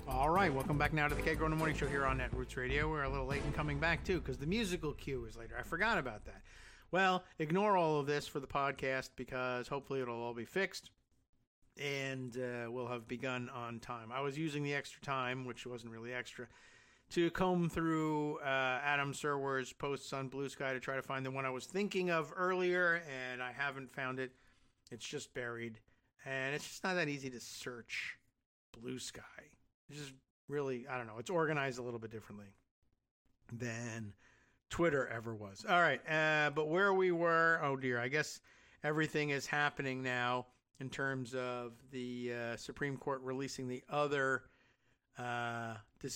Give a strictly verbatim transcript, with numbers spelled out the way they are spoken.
All right, welcome back now to the Keg Ronan Morning Show here on Netroots Radio. We're a little late in coming back, too, because the musical cue is later. I forgot about that. Well, ignore all of this for the podcast because hopefully it'll all be fixed and uh, we'll have begun on time. I was using the extra time, which wasn't really extra, to comb through uh, Adam Serwer's posts on Blue Sky to try to find the one I was thinking of earlier, and I haven't found it. It's just buried, and it's just not that easy to search Blue Sky. It's just really, I don't know, it's organized a little bit differently than Twitter ever was. All right, uh, but where we were, oh dear, I guess everything is happening now in terms of the uh, Supreme Court releasing the other uh,